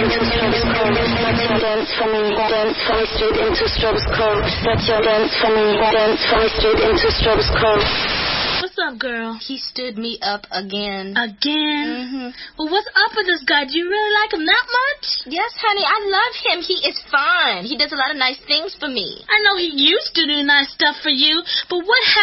into Strawberry's cold. That's your dance for me. Dance for me straight into Strawberry's cold. That's your dance for me. Dance for me straight into Strawberry's cold. What's up, girl? He stood me up again. Again? Mm-hmm. Well, what's up with this guy? Do you really like him that much? Yes, honey, I love him. He is fine. He does a lot of nice things for me. I know he used to do nice stuff for you, but what happened?